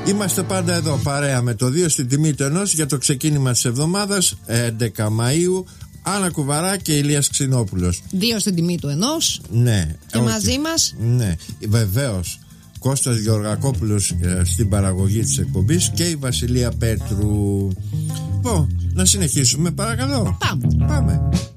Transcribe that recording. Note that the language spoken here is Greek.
Είμαστε πάντα εδώ παρέα με το 2 στην τιμή του ενός για το ξεκίνημα της εβδομάδας 11 Μαΐου. Άννα Κουβαρά και Ηλίας Ξινόπουλος. 2 στην τιμή του ενός. Ναι. Και μαζί μας. Ναι, βεβαίως Κώστας Γεωργακόπουλος στην παραγωγή της εκπομπής και η Βασιλεία Πέτρου. Να συνεχίσουμε παρακαλώ. Πάμε.